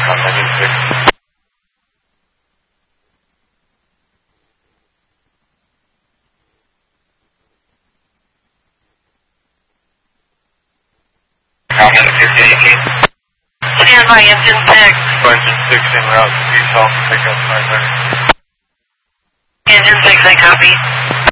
Stand by engine 6. Engine 6 en route to Utah, pick up 500. Engine 6, I copy.